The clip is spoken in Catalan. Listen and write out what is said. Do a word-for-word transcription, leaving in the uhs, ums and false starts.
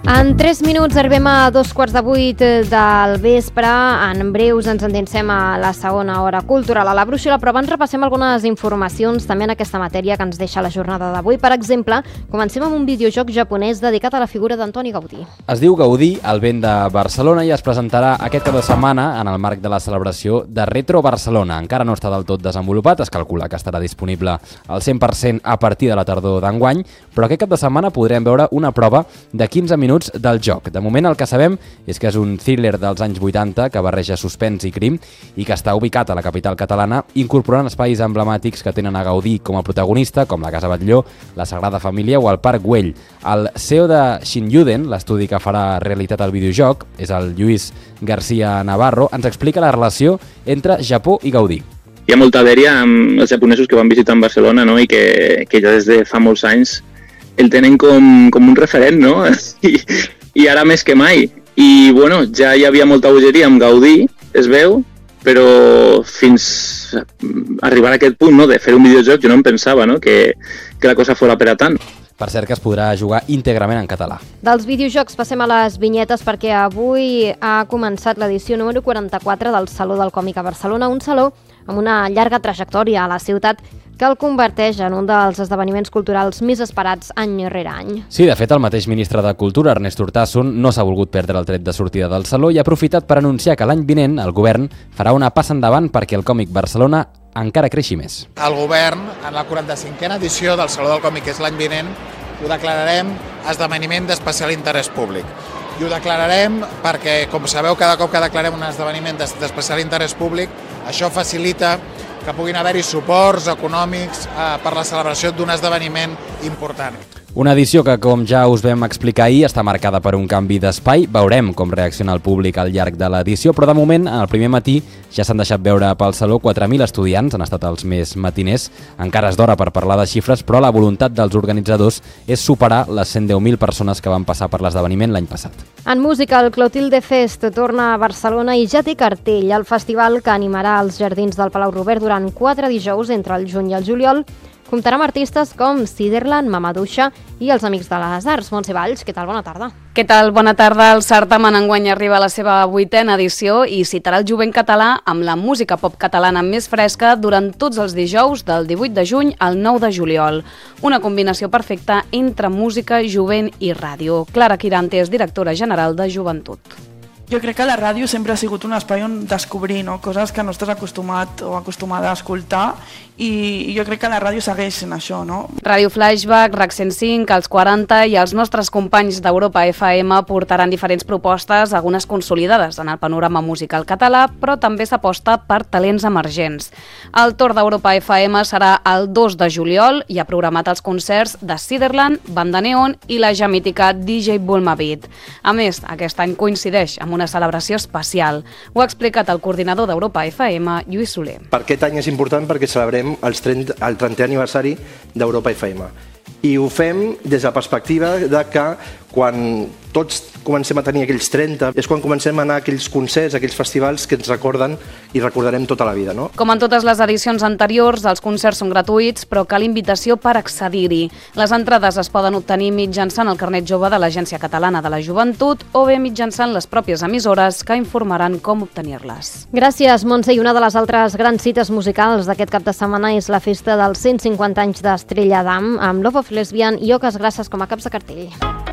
En tres minuts arribem a dos quarts de vuit del vespre. En breus ens endinsem a la segona hora cultural a la brúixola, però abans repassem algunes informacions també en aquesta matèria que ens deixa la jornada d'avui. Per exemple, comencem amb un videojoc japonès dedicat a la figura d'Antoni Gaudí. Es diu Gaudí, el vent de Barcelona, i es presentarà aquest cap de setmana en el marc de la celebració de Retro Barcelona. Encara no està del tot desenvolupat, es calcula que estarà disponible al cent per cent a partir de la tardor d'enguany, però aquest cap de setmana podrem veure una prova de quinze minuts del joc. De moment el que sabem és que és un thriller dels anys vuitanta que barreja suspens i crim i que està ubicat a la capital catalana, incorporant espais emblemàtics que tenen a Gaudí com a protagonista, com la Casa Batlló, la Sagrada Família o el Parc Güell. El C E O de Shinyuden, l'estudi que farà realitat el videojoc, és el Lluís García Navarro, ens explica la relació entre Japó i Gaudí. Hi ha molta dèria amb els japonesos que van visitar Barcelona, no? I que, que ja des de fa molts anys el tenen com, com un referent, no? I, I ara més que mai. I, bueno, ja hi havia molta bogeria amb Gaudí, es veu, però fins a arribar a aquest punt, no?, de fer un videojoc, jo no em pensava, no?, que, que la cosa fora per a tant. Per cert, que es podrà jugar íntegrament en català. Dels videojocs passem a les vinyetes perquè avui ha començat l'edició número quaranta-quatre del Saló del Còmic a Barcelona, un saló amb una llarga trajectòria a la ciutat que el converteix en un dels esdeveniments culturals més esperats any rere any. Sí, de fet, el mateix ministre de Cultura, Ernest Urtasun, no s'ha volgut perdre el tret de sortida del saló i ha aprofitat per anunciar que l'any vinent el govern farà una passa endavant perquè el còmic Barcelona encara creixi més. El govern, en la quaranta-cinquena edició del Saló del Còmic, que és l'any vinent, ho declararem esdeveniment d'especial interès públic. I ho declararem perquè, com sabeu, cada cop que declarem un esdeveniment d'especial interès públic, això facilita que puguin haver-hi suports econòmics eh, per la celebració d'un esdeveniment important. Una edició que, com ja us vam explicar ahir, està marcada per un canvi d'espai. Veurem com reacciona el públic al llarg de l'edició, però de moment, en el primer matí, ja s'han deixat veure pel saló quatre mil estudiants, han estat els més matiners. Encara és d'hora per parlar de xifres, però la voluntat dels organitzadors és superar les cent deu mil persones que van passar per l'esdeveniment l'any passat. En música, el Clotilde Fest torna a Barcelona i ja té cartell. El festival que animarà els jardins del Palau Robert durant quatre dijous entre el juny i el juliol comptarà amb artistes com Ciderland, Mamaduixa i els Amics de les Arts. Montse Valls, què tal? Bona tarda. Què tal? Bona tarda. El certamen enguany arriba a la seva vuitena edició i citarà el jovent català amb la música pop catalana més fresca durant tots els dijous del divuit de juny al nou de juliol. Una combinació perfecta entre música, jovent i ràdio. Clara Quirante és directora general de Joventut. Jo crec que la ràdio sempre ha sigut un espai on descobrir, no?, coses que no estàs acostumat o acostumada a escoltar, i jo crec que la ràdio segueix sent això, no? Ràdio Flashback, RAC cent cinc, els quaranta i els nostres companys d'Europa F M portaran diferents propostes, algunes consolidades en el panorama musical català, però també s'aposta per talents emergents. El torn d'Europa F M serà el dos de juliol i ha programat els concerts de Ciderland, Banda Neon i la ja mítica D J Bulma Beat. A més, aquest any coincideix amb una celebració especial. Ho ha explicat el coordinador d'Europa F M, Lluís Soler. Per aquest any és important perquè celebrem els trenta, el trentè aniversari d'Europa F M. I ho fem des de la perspectiva de que quan tots comencem a tenir aquells trenta, és quan comencem a anar a aquells concerts, a aquells festivals que ens recorden i recordarem tota la vida, no? Com en totes les edicions anteriors, els concerts són gratuïts, però cal invitació per accedir-hi. Les entrades es poden obtenir mitjançant el carnet jove de l'Agència Catalana de la Joventut o bé mitjançant les pròpies emissores que informaran com obtenir-les. Gràcies, Montse. I una de les altres grans cites musicals d'aquest cap de setmana és la festa dels cent cinquanta anys d'Estrella d'Am, amb Love of Lesbian i Oques Grasses com a caps de cartell.